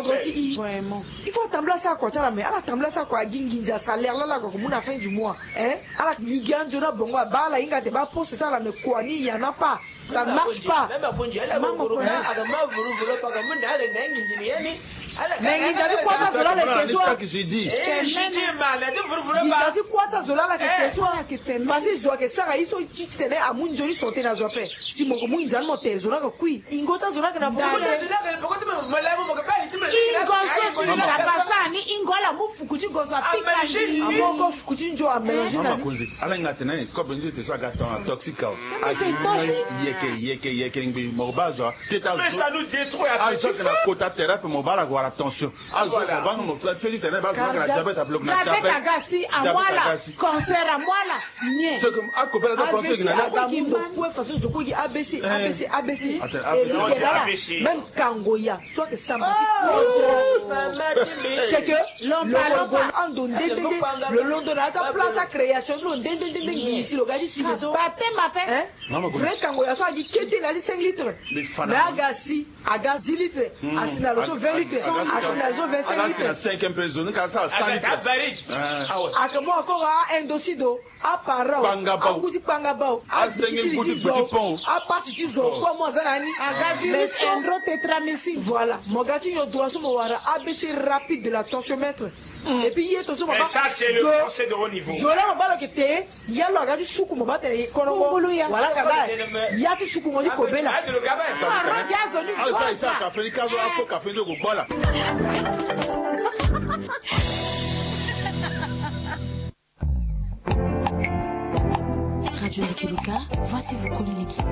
Vraiment. Il faut attendre ça quoi, ça mais attendre ça quoi, ginginja salaire là quoi, comme la fin du mois, hein? Alors ligan jona bongo ba la inga te ba poste ça là mais quoi ni y en a pas. Ça ne marche pas. Mais il dit quoi ça zola la question. Quoi ça zola la question. Parce que je vois que ça ils sont titulés à mon joli sauter dans zope. Si mon comme ils allent monter zola ko kui. Ingota zola que na bongo. Ingota ni ingola mu fukuti goza pika. Amoko fukuti njo a mélanger na. Ala ngate na ko benzo te so agasa toxique. Yeke ngbi mo bazo. Mais ça nous détruit après. Ah, que la quota thérapie mon bala avoir attention. Ah, so ba mo petit terrain ba so la diabète à bloc na diabète. Diabète agasi à moi là. Cancer à moi là. Nie. C'est comme à copérer de penser que na façon je crois ABC. Même Kangoya, soit que ça m'a c'est que le London a sa place à création ici le gars ici les autres vrai Kangoya soit dit qu'il a dit 5 litres mais Agassi 10 litres Asina 20 litres Asina 25 litres la 5e personne quand ça 100 litres akamo encore un dossier d'eau à parao à goudi pangabao à passer du zo quoi moi zanani agavirus endrotétramycine voilà mon gars tu dois se voir ABC rapide de la tensiomètre et puis hier tout ça ça c'est le français de haut niveau zola mabalo que te ya lo agadi suku mo batele konongo voilà kaba ya tu suku mo di kobela ça café ni kazo afo café ndo go bola. Radio Ndekeluka, voici vos communiqués.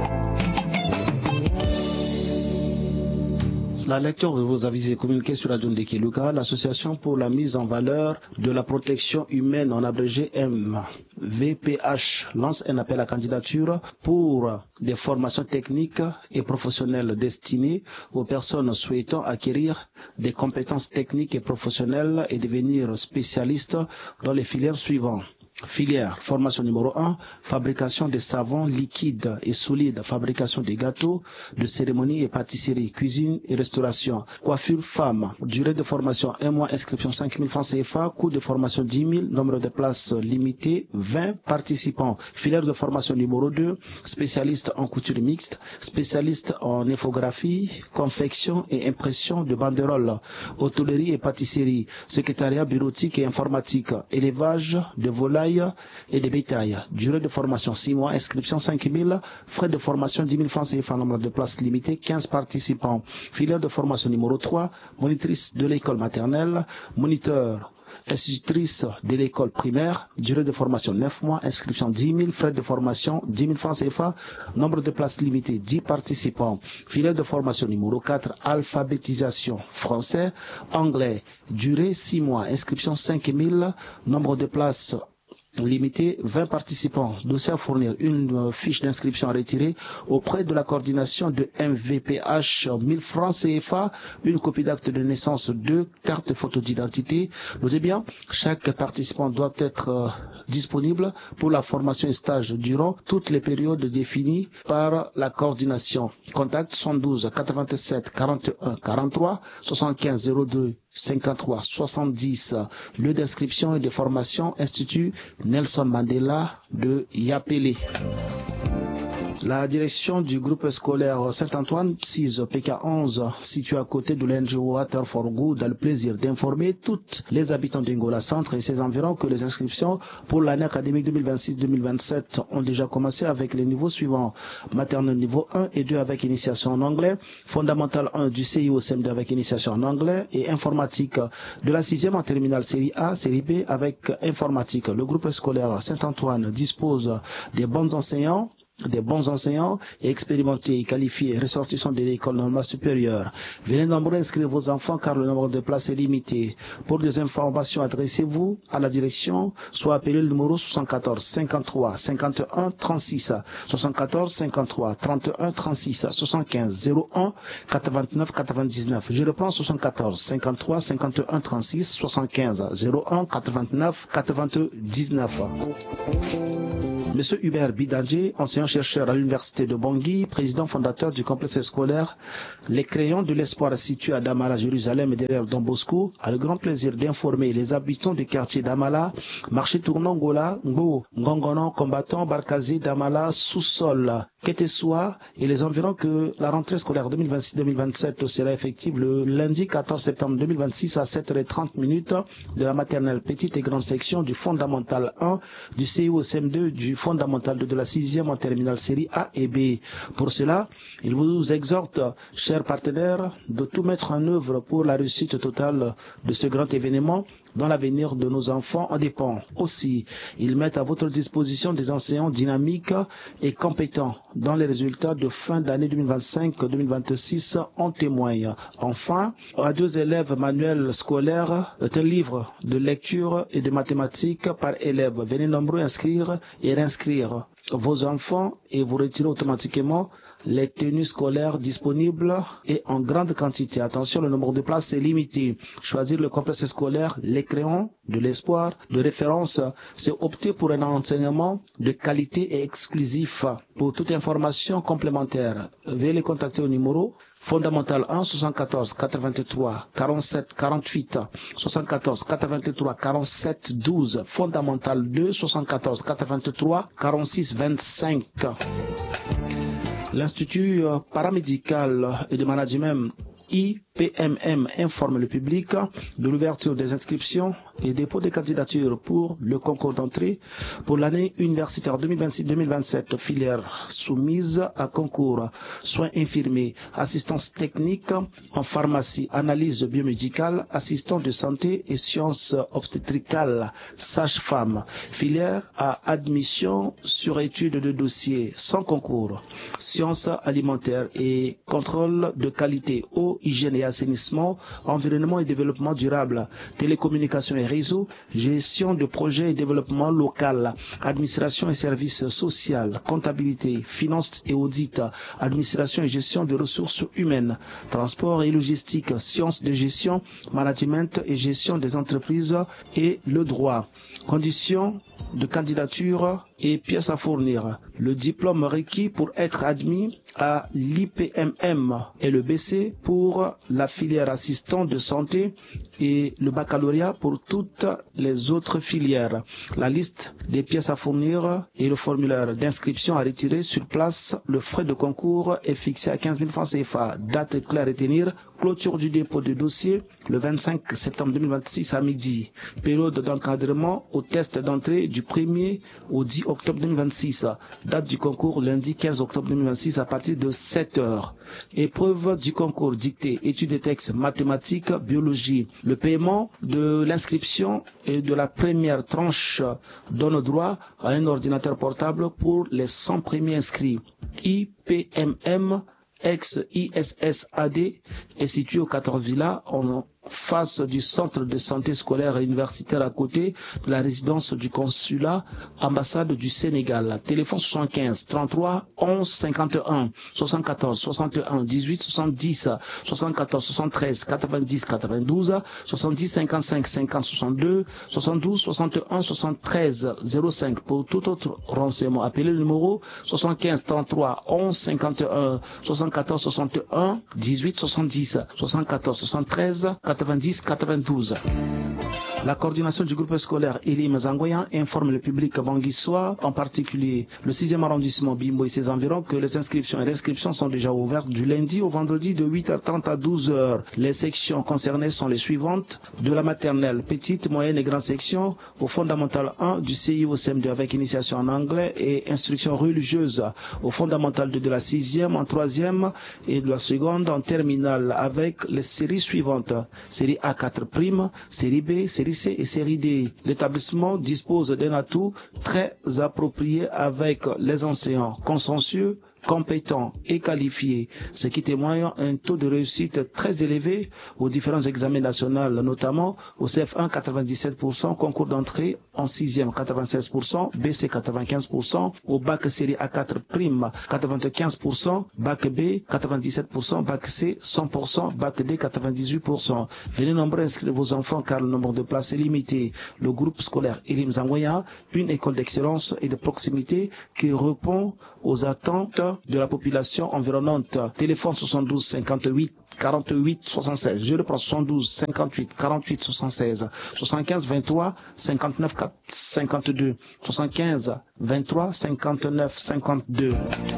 La lecture de vos avis et communiqués sur Radio Ndekeluka, l'association pour la mise en valeur de la protection humaine en abrégé MVPH lance un appel à candidature pour des formations techniques et professionnelles destinées aux personnes souhaitant acquérir des compétences techniques et professionnelles et devenir spécialistes dans les filières suivantes. Filière, formation numéro 1, fabrication des savons liquides et solides, fabrication des gâteaux, de cérémonie et pâtisserie, cuisine et restauration. Coiffure femme, durée de formation 1 mois, inscription 5 000 francs CFA, coût de formation 10 000, nombre de places limité, 20 participants. Filière de formation numéro 2, spécialiste en couture mixte, spécialiste en infographie, confection et impression de banderoles, hôtellerie et pâtisserie, secrétariat bureautique et informatique, élevage de volailles et de bétail. Durée de formation 6 mois, inscription 5 000, frais de formation 10 000 francs CFA, nombre de places limitées, 15 participants. Filière de formation numéro 3, monitrice de l'école maternelle, moniteur, institutrice de l'école primaire, durée de formation 9 mois, inscription 10 000, frais de formation 10 000 francs CFA, nombre de places limitées, 10 participants. Filière de formation numéro 4, alphabétisation français, anglais, durée 6 mois, inscription 5 000, nombre de places limité, 20 participants. Dossier à fournir, une fiche d'inscription à retirer auprès de la coordination de MVPH, 1000 francs CFA, une copie d'acte de naissance, 2 cartes photo d'identité. Notez bien, chaque participant doit être disponible pour la formation et stage durant toutes les périodes définies par la coordination. Contact 112 87 41 43 75 02 53 70. Lieu d'inscription et de formation, Institut Nelson Mandela de Yapélé. La direction du groupe scolaire Saint-Antoine 6 PK11 situé à côté de l'NGO Water for Good a le plaisir d'informer toutes les habitants d'Ingola Centre et ses environs que les inscriptions pour l'année académique 2026-2027 ont déjà commencé avec les niveaux suivants. Maternelle niveau 1 et 2 avec initiation en anglais, fondamental 1 du CIO CM2 avec initiation en anglais et informatique de la 6e en terminale série A, série B avec informatique. Le groupe scolaire Saint-Antoine dispose des bons enseignants et expérimentés et qualifiés ressortissants de l'école normale supérieure. Venez nombreux inscrire vos enfants car le nombre de places est limité. Pour des informations, adressez-vous à la direction, soit appelez le numéro 74 53 51 36 74 53 31 36 75 01 89 99. Je reprends 74 53 51 36 75 01 89 99. Monsieur Hubert Bidanger, enseignant enseignant-chercheur à l'université de Bangui, président fondateur du complexe scolaire Les Crayons de l'Espoir situé à Damala, Jérusalem et derrière Don Bosco, a le grand plaisir d'informer les habitants du quartier Damala, marché tournant Gola, Ngo, Ngongono, combattant, Barkazi, Damala, sous-sol, Ketessoua et les environs que la rentrée scolaire 2026-2027 sera effective le lundi 14 septembre 2026 à 7h30 de la maternelle petite et grande section du fondamental 1 du CIO CM2 du fondamental 2 de la 6e en terminale série A et B. Pour cela, il vous exhorte, chers partenaires, de tout mettre en œuvre pour la réussite totale de ce grand événement dont l'avenir de nos enfants en dépend. Aussi, ils mettent à votre disposition des enseignants dynamiques et compétents dont les résultats de fin d'année 2025-2026 en témoignent. Enfin, à 2 élèves manuels scolaires, un livre de lecture et de mathématiques par élève. Venez nombreux inscrire et réinscrire vos enfants et vous retirez automatiquement les tenues scolaires disponibles et en grande quantité. Attention, le nombre de places est limité. Choisir le complexe scolaire Les Crayons de l'Espoir de référence, c'est opter pour un enseignement de qualité et exclusif. Pour toute information complémentaire, veuillez les contacter au numéro Fondamental 1 74 83 47 48 74 83 47 12 Fondamental 2 74 83 46 25. L'Institut paramédical et de management IPMM informe le public de l'ouverture des inscriptions et dépôt des candidatures pour le concours d'entrée pour l'année universitaire 2026-2027, filière soumise à concours, soins infirmiers, assistance technique en pharmacie, analyse biomédicale, assistant de santé et sciences obstétricales, sage-femme, filière à admission sur étude de dossier sans concours, sciences alimentaires et contrôle de qualité, eau, hygiène et assainissement, environnement et développement durable, télécommunications et réseaux, gestion de projets et développement local, administration et services sociaux, comptabilité, finances et audit, administration et gestion des ressources humaines, transport et logistique, sciences de gestion, management et gestion des entreprises et le droit. Conditions de candidature et pièces à fournir. Le diplôme requis pour être admis à l'IPMM et le BC pour la filière assistant de santé et le baccalauréat pour toutes les autres filières. La liste des pièces à fournir et le formulaire d'inscription à retirer sur place. Le frais de concours est fixé à 15 000 francs CFA. Date claire à retenir. Clôture du dépôt de dossier le 25 septembre 2026 à midi. Période d'encadrement au test d'entrée du 1er au 10 octobre 2026. Date du concours lundi 15 octobre 2026 à partir de 7h. Épreuve du concours dictée, études et textes, mathématiques, biologie. Le paiement de l'inscription et de la première tranche donne droit à un ordinateur portable pour les 100 premiers inscrits. IPMM ex-ISSAD est situé au 14 Villa en face du centre de santé scolaire et universitaire à côté de la résidence du consulat ambassade du Sénégal. Téléphone 75 33 11 51 74 61 18 70 74 73 90 92 70 55 50 62 72 61 73 05. Pour tout autre renseignement, appelez le numéro 75 33 11 51 74 61 18 70 74 73 90 92. La coordination du groupe scolaire Elim Zangoyan informe le public banguissois, en particulier le 6e arrondissement Bimbo et ses environs, que les inscriptions et réinscriptions sont déjà ouvertes du lundi au vendredi de 8h30 à 12h. Les sections concernées sont les suivantes: de la maternelle, petite, moyenne et grande section, au fondamental 1 du CIO CM2 avec initiation en anglais et instruction religieuse, au fondamental 2 de la 6e en 3e et de la seconde en terminale avec les séries suivantes: série A4', série B, série C et série D. L'établissement dispose d'un atout très approprié avec les enseignants consciencieux, compétents et qualifiés, ce qui témoigne un taux de réussite très élevé aux différents examens nationaux, notamment au CF1 97%, concours d'entrée en 6e 96%, BC 95%, au bac série A4 prime 95%, bac B 97%, bac C 100%, bac D 98%. Venez nombreux inscrire vos enfants car le nombre de places est limité. Le groupe scolaire Elim Zangoya, une école d'excellence et de proximité qui répond aux attentes de la population environnante. Téléphone 72 58 48 76. Je reprends 72 58 48 76. 75 23 59 52. 75 23 59 52.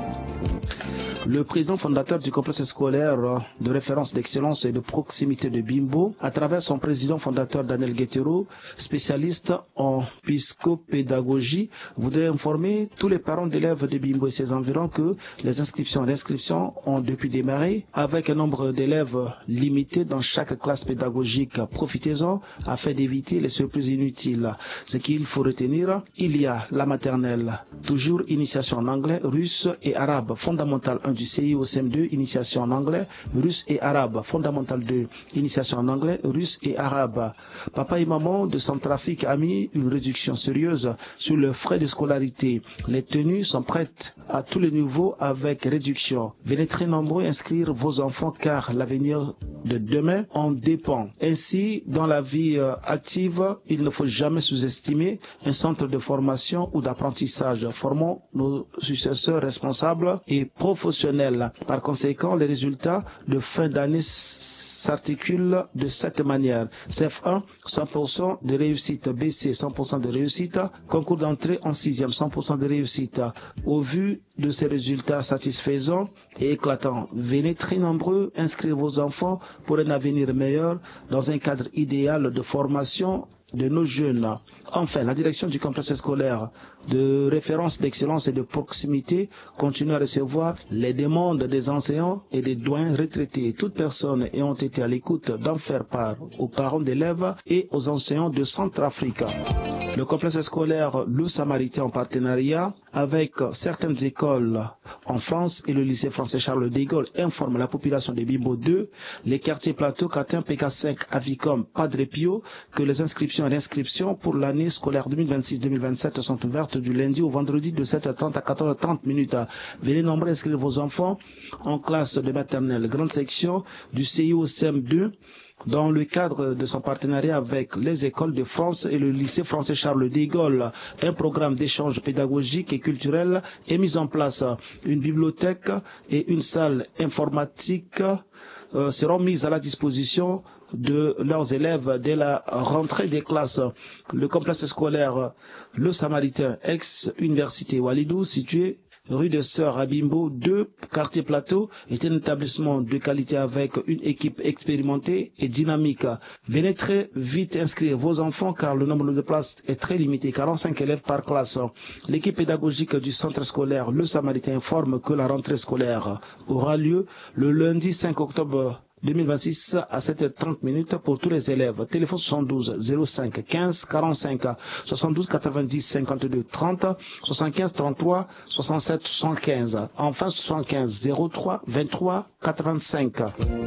Le président fondateur du complexe scolaire de référence d'excellence et de proximité de Bimbo, à travers son président fondateur Daniel Guettero, spécialiste en psychopédagogie, voudrait informer tous les parents d'élèves de Bimbo et ses environs que les inscriptions ont depuis démarré avec un nombre d'élèves limité dans chaque classe pédagogique. Profitez-en afin d'éviter les surprises inutiles. Ce qu'il faut retenir, il y a la maternelle, toujours initiation en anglais, russe et arabe, fondamentale du CIO CM2, initiation en anglais, russe et arabe. Fondamental 2, initiation en anglais, russe et arabe. Papa et maman de Centrafrique a mis une réduction sérieuse sur le frais de scolarité. Les tenues sont prêtes à tous les niveaux avec réduction. Venez très nombreux inscrire vos enfants car l'avenir de demain en dépend. Ainsi, dans la vie active, il ne faut jamais sous-estimer un centre de formation ou d'apprentissage. Formons nos successeurs responsables et professionnels. Par conséquent, les résultats de fin d'année s'articulent de cette manière. CF1, 100% de réussite. BC, 100% de réussite. Concours d'entrée en 6e, 100% de réussite. Au vu de ces résultats satisfaisants et éclatants, venez très nombreux inscrire vos enfants pour un avenir meilleur dans un cadre idéal de formation de nos jeunes. Enfin, la direction du complexe scolaire de référence d'excellence et de proximité continue à recevoir les demandes des enseignants et des doyens retraités. Toutes personnes ayant été à l'écoute d'en faire part aux parents d'élèves et aux enseignants de Centrafrique. Le complexe scolaire Le Samaritain en partenariat avec certaines écoles en France et le lycée français Charles de Gaulle informe la population de Bimbo 2, les quartiers Plateau, Catin, PK5, Avicom, Padre Pio que les inscriptions et l'inscription pour l'année scolaire 2026-2027 sont ouvertes du lundi au vendredi de 7h30 à 14h30. Venez nombreux inscrire vos enfants en classe de maternelle, grande section du CIO CM2 dans le cadre de son partenariat avec les écoles de France et le lycée français Charles de Gaulle. Un programme d'échange pédagogique et culturel est mis en place. Une bibliothèque et une salle informatique seront mises à la disposition de leurs élèves dès la rentrée des classes. Le complexe scolaire Le Samaritain, ex-université Walidou, situé rue de Sœurs à Bimbo 2, quartier Plateau, est un établissement de qualité avec une équipe expérimentée et dynamique. Venez très vite inscrire vos enfants car le nombre de places est très limité, 45 élèves par classe. L'équipe pédagogique du centre scolaire Le Samaritain informe que la rentrée scolaire aura lieu le lundi 5 octobre 2026 à 7h30 pour tous les élèves. Téléphone 72 05 15 45 72 90 52 30 75 33 67 75. Enfin 75 03 23 85.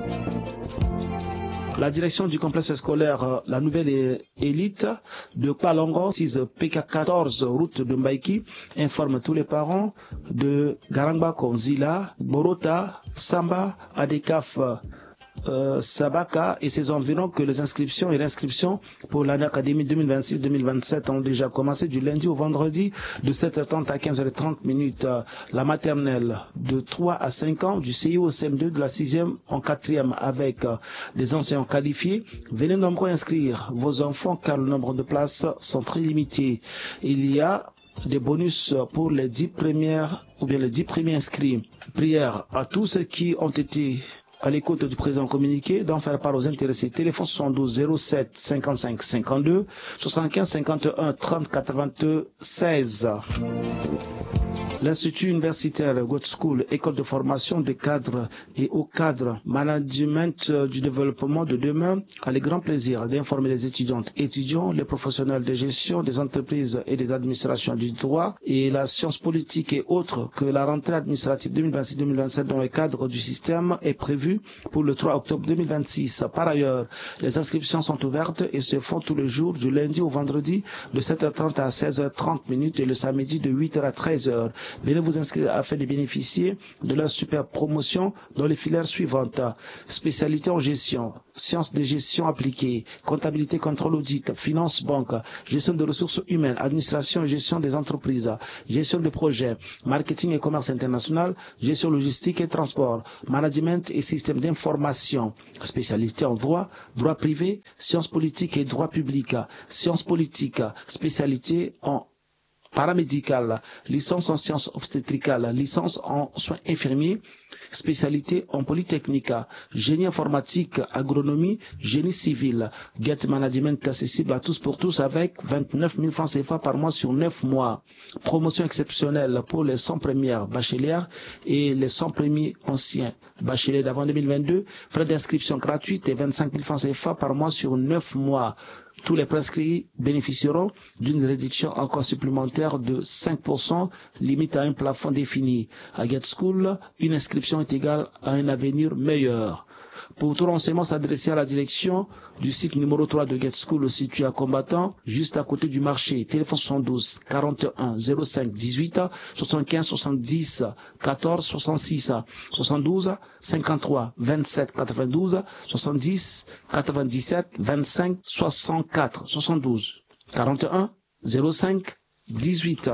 La direction du complexe scolaire La Nouvelle Élite de Palongo, 6 PK14 route de Mbaiki, informe tous les parents de Garangba Konzila, Borota, Samba, Adekaf, Sabaka et ses environs que les inscriptions et l'inscription pour l'année académique 2026-2027 ont déjà commencé du lundi au vendredi de 7h30 à 15h30. La maternelle de 3 à 5 ans du CIO CM2 de la 6e en 4e avec des enseignants qualifiés. Venez nombreux inscrire vos enfants car le nombre de places sont très limités. Il y a des bonus pour les 10 premières ou bien les 10 premiers inscrits. Prière à tous ceux qui ont été à l'écoute du présent communiqué d'en faire part aux intéressés. Téléphone 72 07 55 52 75 51 30 96. L'Institut universitaire God School, école de formation de cadres et hauts cadres, management du développement de demain, a le grand plaisir d'informer les étudiantes et étudiants, les professionnels de gestion des entreprises et des administrations du droit et la science politique et autres que la rentrée administrative 2026-2027 dans le cadre du système est prévue pour le 3 octobre 2026. Par ailleurs, les inscriptions sont ouvertes et se font tous les jours du lundi au vendredi de 7h30 à 16h30 et le samedi de 8h à 13h. Venez vous inscrire afin de bénéficier de la super promotion dans les filières suivantes. Spécialité en gestion, sciences de gestion appliquée, comptabilité, contrôle, audit, finance, banque, gestion de ressources humaines, administration et gestion des entreprises, gestion de projets, marketing et commerce international, gestion logistique et transport, management et système d'information, spécialité en droit, droit privé, sciences politiques et droit public, sciences politiques, spécialité en paramédicale, licence en sciences obstétricales, licence en soins infirmiers, spécialité en polytechnique, génie informatique, agronomie, génie civil, Get Management accessible à tous pour tous avec 29 000 francs CFA par mois sur 9 mois. Promotion exceptionnelle pour les 100 premières bachelières et les 100 premiers anciens bacheliers d'avant 2022. Frais d'inscription gratuite et 25 000 francs CFA par mois sur 9 mois. Tous les prescrits bénéficieront d'une réduction encore supplémentaire de 5%, limite à un plafond défini. À Get School, une inscription est égale à un avenir meilleur. Pour tout renseignement, s'adresser à la direction du site numéro 3 de Get School situé à Combattant, juste à côté du marché. Téléphone 72 41 05 18 75 70 14 66 72 53 27 92 70 97 25 64 72 41 05 18.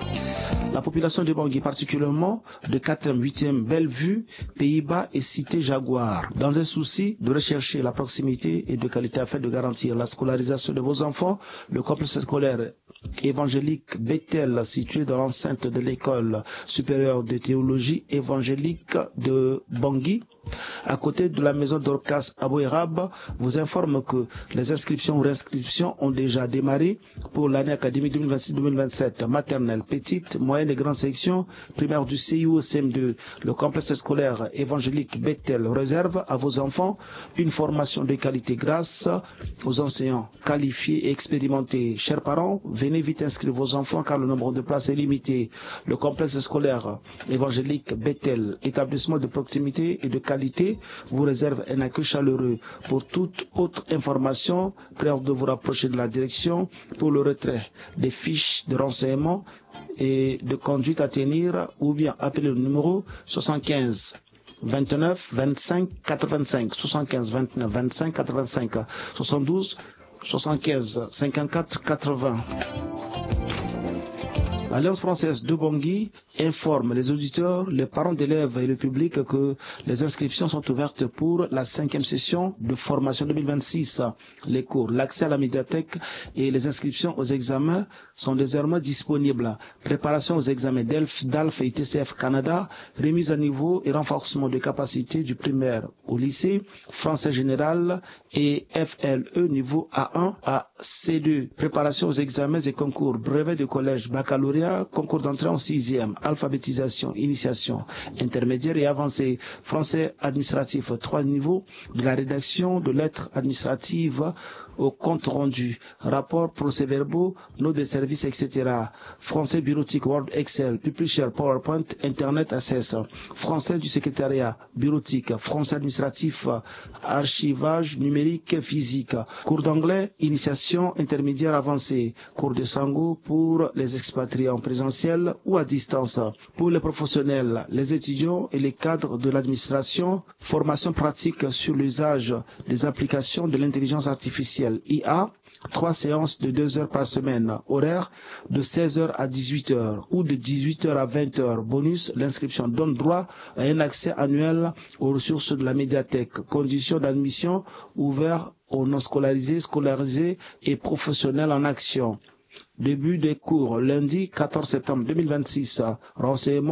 La population de Bangui, particulièrement de 4e, 8e, Bellevue, Pays-Bas et Cité Jaguar, dans un souci de rechercher la proximité et de qualité afin de garantir la scolarisation de vos enfants, le complexe scolaire évangélique Bethel, situé dans l'enceinte de l'école supérieure de théologie évangélique de Bangui, à côté de la maison d'Orcas Aboirab, vous informe que les inscriptions ou réinscriptions ont déjà démarré pour l'année académique 2026-2027, maternelle, petite, moyenne et grande section, primaire du CIO CM2. Le complexe scolaire évangélique Bethel réserve à vos enfants une formation de qualité grâce aux enseignants qualifiés et expérimentés. Chers parents, venez vite inscrire vos enfants car le nombre de places est limité. Le complexe scolaire évangélique Bethel, établissement de proximité et de qualité, vous réserve un accueil chaleureux. Pour toute autre information, prière de vous rapprocher de la direction pour le retrait des fiches de renseignement et de conduite à tenir ou bien appeler le numéro 75 29 25 85 75 29 25 85 72 75 54 80. L'Alliance française de Bangui informe les auditeurs, les parents d'élèves et le public que les inscriptions sont ouvertes pour la 5e session de formation 2026. Les cours, l'accès à la médiathèque et les inscriptions aux examens sont désormais disponibles. Préparation aux examens d'ALF et TCF Canada, remise à niveau et renforcement des capacités du primaire au lycée, français général et FLE niveau A1 à C2. Préparation aux examens et concours, brevet de collège, baccalauréat, concours d'entrée en 6e, alphabétisation, initiation, intermédiaire et avancée, français administratif, 3 niveaux, de la rédaction de lettres administratives au compte rendu, rapport, procès-verbaux, notes de services, etc. Français bureautique, Word, Excel, Publisher, PowerPoint, Internet Access, français du secrétariat, bureautique, français administratif, archivage numérique, physique, cours d'anglais, initiation, intermédiaire, avancée, cours de sango pour les expatriés en présentiel ou à distance. Pour les professionnels, les étudiants et les cadres de l'administration, formation pratique sur l'usage des applications de l'intelligence artificielle IA, 3 séances de 2 heures par semaine, horaire de 16h à 18h ou de 18h à 20h. Bonus, l'inscription donne droit à un accès annuel aux ressources de la médiathèque. Conditions d'admission ouvertes aux non scolarisés, scolarisés et professionnels en action. Début des cours lundi 14 septembre 2026. Renseignements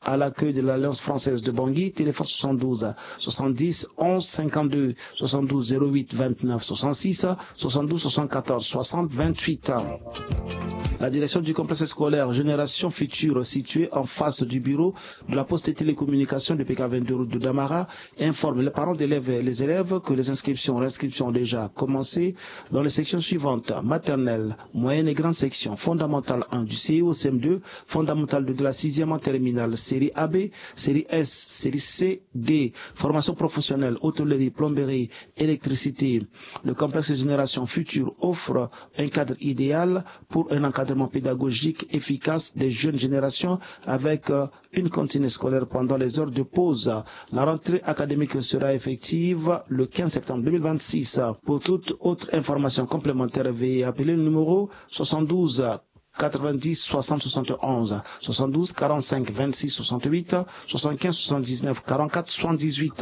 à l'accueil de l'Alliance française de Bangui, téléphone 72 70 11 52 72 08 29 66 72 74 60 28. La direction du complexe scolaire Génération Future, située en face du bureau de la poste et télécommunications de PK22 route de Damara, informe les parents d'élèves et les élèves que les réinscriptions ont déjà commencé dans les sections suivantes: maternelle, moyenne et grande section, fondamentale 1 du CIO CM2, fondamentale 2 de la 6e en terminale, série AB, série S, série C, D, formation professionnelle, hôtellerie, plomberie, électricité. Le complexe Génération Future offre un cadre idéal pour un encadrement pédagogique efficace des jeunes générations avec une cantine scolaire pendant les heures de pause. La rentrée académique sera effective le 15 septembre 2026. Pour toute autre information complémentaire, veuillez appeler le numéro 72 90 60 71 72 45 26 68 75 79 44 78.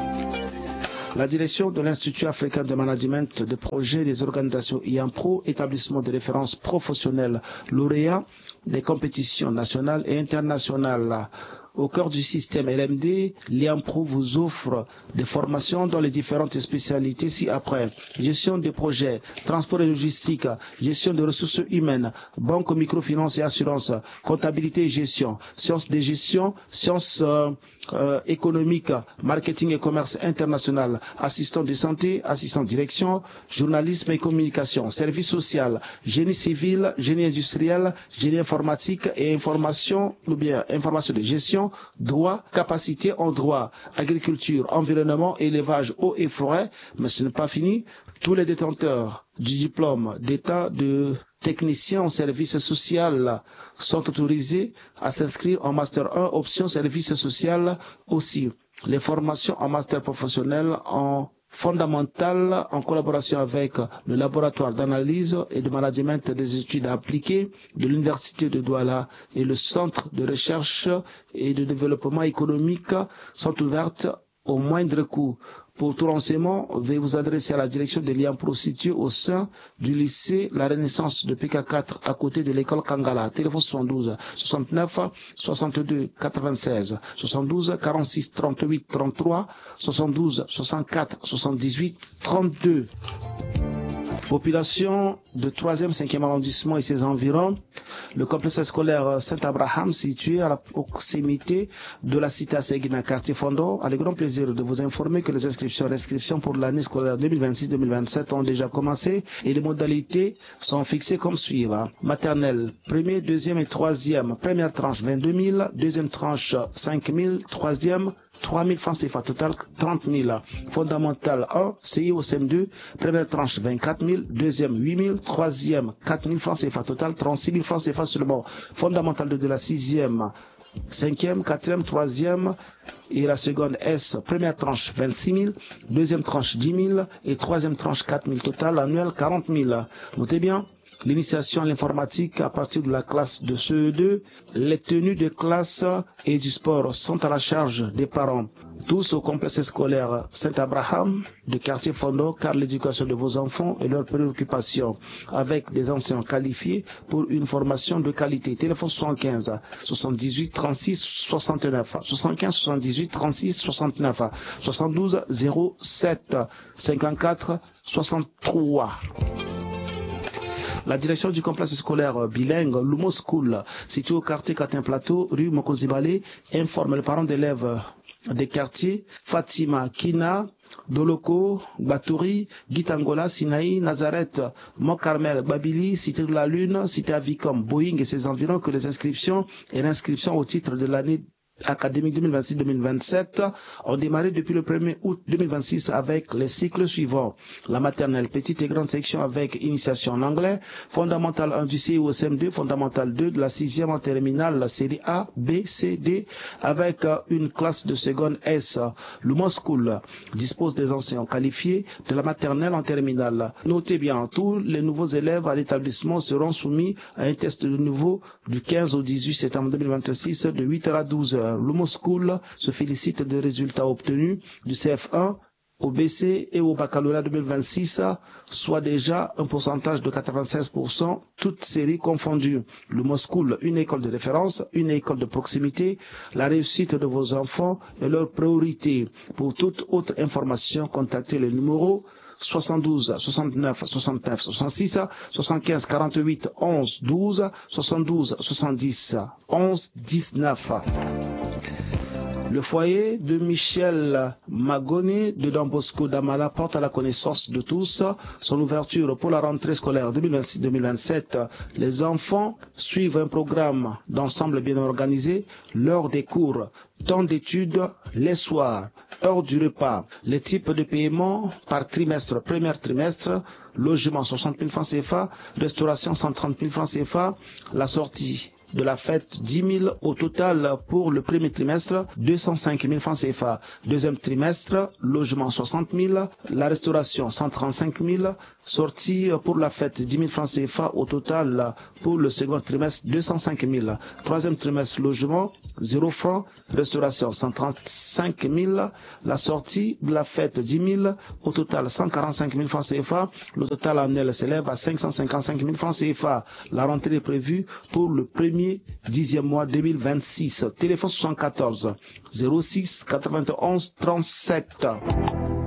La direction de l'Institut africain de management de projets des organisations IAMPRO, établissement de référence professionnelle lauréat des compétitions nationales et internationales. Au cœur du système LMD, l'IAMPRO vous offre des formations dans les différentes spécialités ci-après: gestion de projets, transport et logistique, gestion de ressources humaines, banque, microfinance et assurance, comptabilité et gestion, sciences de gestion, sciences économiques, marketing et commerce international, assistant de santé, assistant de direction, journalisme et communication, service social, génie civil, génie industriel, génie informatique et information de gestion, droit, capacité en droit, agriculture, environnement, élevage, eau et forêt. Mais ce n'est pas fini. Tous les détenteurs du diplôme d'état de technicien en service social sont autorisés à s'inscrire en Master 1, option service social aussi. Les formations en Master professionnel en fondamentale en collaboration avec le laboratoire d'analyse et de management des études appliquées de l'Université de Douala et le Centre de recherche et de développement économique sont ouvertes au moindre coût. Pour tout renseignement, veuillez vous adresser à la direction de l'IAMPRO située au sein du lycée La Renaissance de PK4 à côté de l'école Kangala. Téléphone 72 69 62 96 72 46 38 33 72 64 78 32. Population de 3e, 5e arrondissement et ses environs, le complexe scolaire Saint-Abraham, situé à la proximité de la cité Asséguina, quartier Fondo, a le grand plaisir de vous informer que les inscriptions pour l'année scolaire 2026-2027 ont déjà commencé et les modalités sont fixées comme suit. Maternelle, 1er, 2e et 3e, première tranche 22 000, deuxième tranche 5 000, troisième 3 000 francs CFA, total 30 000. Fondamentale 1, CIO CM2, première tranche 24 000, deuxième 8 000, troisième 4 000 francs CFA, total 36 000 francs CFA seulement. Fondamentale de la 6e, 5e, 4e, 3e et la seconde S, première tranche 26 000, deuxième tranche 10 000 et troisième tranche 4 000, total annuel 40 000. Notez bien. L'initiation à l'informatique à partir de la classe de CE2, les tenues de classe et du sport sont à la charge des parents. Tous au complexe scolaire Saint-Abraham de quartier Fondo, car l'éducation de vos enfants est leur préoccupation, avec des enseignants qualifiés pour une formation de qualité. Téléphone 75 78 36 69 75 78 36 69 72 07 54 63. La direction du complexe scolaire bilingue Lumo School, situé au quartier Catin Plateau, rue Mokozibale, informe les parents d'élèves des quartiers Fatima, Kina, Doloko, Batouri, Gitangola, Sinaï, Nazareth, Mont-Carmel, Babili, Cité de la Lune, Cité Avicom, Boeing et ses environs que les inscriptions et l'inscription au titre de l'année académique 2026-2027 ont démarré depuis le 1er août 2026 avec les cycles suivants. La maternelle, petite et grande section avec initiation en anglais, fondamentale 1 du CIOSM2, fondamentale 2 de la 6e en terminale, la série A, B, C, D, avec une classe de seconde S. Lumo School dispose des enseignants qualifiés de la maternelle en terminale. Notez bien, tous les nouveaux élèves à l'établissement seront soumis à un test de niveau du 15 au 18 septembre 2026 de 8h à 12h. Lumo School se félicite des résultats obtenus du CF1 au BC et au baccalauréat 2026, soit déjà un pourcentage de 96%, toutes séries confondues. Le Moscool, une école de référence, une école de proximité, la réussite de vos enfants est leur priorité. Pour toute autre information, contactez le numéro 72 69 69 66 75 48 11 12 72 70 11 19. Le foyer de Michel Magoni de Don Bosco d'Amala porte à la connaissance de tous son ouverture pour la rentrée scolaire 2026-2027. Les enfants suivent un programme d'ensemble bien organisé, l'heure des cours, temps d'études, les soirs, heure du repas, les types de paiement par trimestre, premier trimestre, logement 60 000 francs CFA, restauration 130 000 francs CFA, la sortie de la fête 10 000 au total pour le premier trimestre, 205 000 francs CFA. Deuxième trimestre, logement 60 000, la restauration 135 000, sortie pour la fête 10 000 francs CFA au total pour le second trimestre 205 000. Troisième trimestre, logement 0 francs, restauration 135 000, la sortie de la fête 10 000 au total 145 000 francs CFA. Le total annuel s'élève à 555 000 francs CFA. La rentrée est prévue pour le premier 10e mois 2026. Téléphone 74 06 91 37.